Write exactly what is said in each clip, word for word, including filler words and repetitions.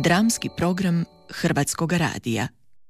Dramski program Hrvatskog radija.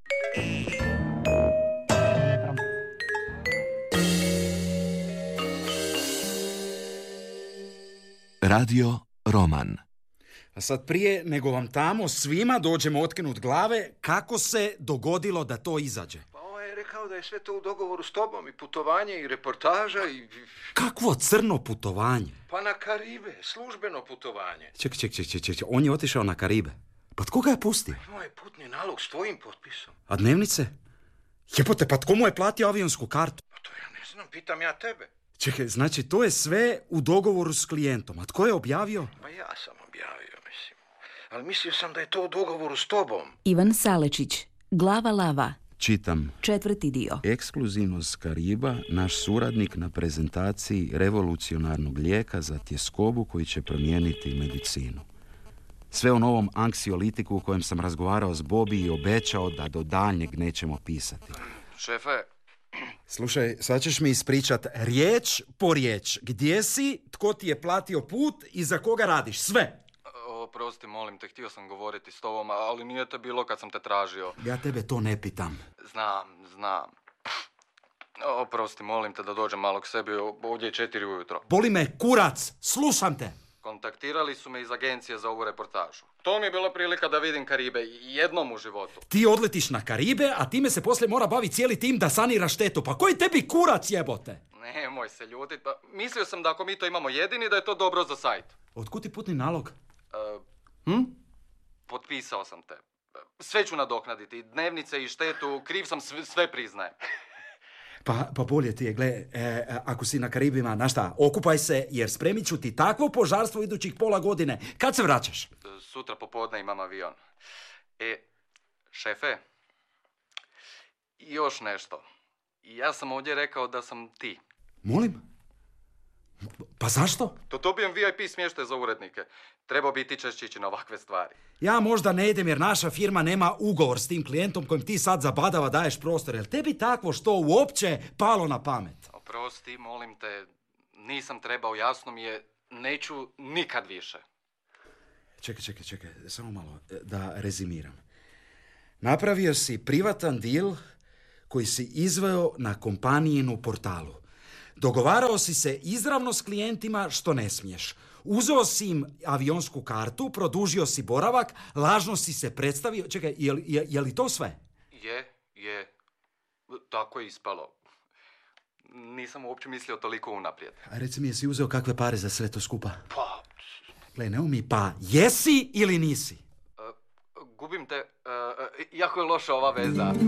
Radio Roman. A sad prije nego vam tamo svima dođemo otkinut glave, kako se dogodilo da to izađe? Pa on je rekao da je sve to u dogovoru s tobom, i putovanje, i reportaža, i... Kakvo crno putovanje? Pa na Karibe, službeno putovanje. Ček, ček, ček, ček, ček, on je otišao na Karibe. Pa tko ga je pustio? Moj putni nalog s tvojim potpisom. A dnevnice? Jebote, pa tko mu je platio avionsku kartu? Pa to ja ne znam, pitam ja tebe. Čekaj, znači to je sve u dogovoru s klijentom. A tko je objavio? Pa ja sam objavio, mislim. Ali mislio sam da je to u dogovoru s tobom. Ivan Salečić, Glava lava. Čitam. Četvrti dio. Ekskluzivno s Kariba, naš suradnik na prezentaciji revolucionarnog lijeka za tjeskobu koji će promijeniti medicinu. Sve o novom anksiolitiku u kojem sam razgovarao s Bobi i obećao da do daljnjeg nećemo pisati. Šefe, Slušaj, sad ćeš mi ispričat riječ po riječ. Gdje si, tko ti je platio put i za koga radiš? Sve. Oprosti, molim te, htio sam govoriti s tobom, ali nije te bilo kad sam te tražio. Ja tebe to ne pitam. Znam, znam. Oprosti, molim te da dođem malo k sebi, ovdje je četiri ujutro. Boli me kurac, slušam te. Kontaktirali su me iz agencije za ovu reportažu. To mi je bila prilika da vidim Karibe jednom u životu. Ti odletiš na Karibe, a time se poslije mora baviti cijeli tim da sanira štetu. Pa koji tebi kurac jebote? Nemoj se ljutit, pa mislio sam da ako mi to imamo jedini, da je to dobro za sajt. Otkud ti putni nalog? Uh, Hm? Potpisao sam te. Sve ću nadoknaditi, dnevnice i štetu, kriv sam, sve, sve priznajem. Pa, pa bolje ti je, gle, e, ako si na Karibima, na šta, okupaj se, jer spremit ću ti takvo požarstvo idućih pola godine. Kad se vraćaš? Sutra popodne imam avion. E, šefe, još nešto. Ja sam ovdje rekao da sam ti. Molim? Pa zašto? To dobijem V I P smještaj za urednike. Trebao bi ti češće ići na ovakve stvari. Ja možda ne idem jer naša firma nema ugovor s tim klijentom kojim ti sad zabadava daješ prostor. Jel tebi takvo što uopće palo na pamet? Oprosti, molim te, nisam trebao, jasno mi je, neću nikad više. Čekaj, čekaj, čekaj, samo malo da rezimiram. Napravio si privatan deal koji si izveo na kompanijinu portalu. Dogovarao si se izravno s klijentima što ne smiješ. Uzeo si im avionsku kartu, produžio si boravak, lažno si se predstavio. Čekaj, je, je, je li to sve? Je, je. Tako je ispalo. Nisam uopće mislio toliko unaprijed. A reci mi, jesi uzeo kakve pare za sve to skupa? Pa... Gle, ne umi, pa jesi ili nisi? Uh, gubim te. Uh, jako je loša ova veza.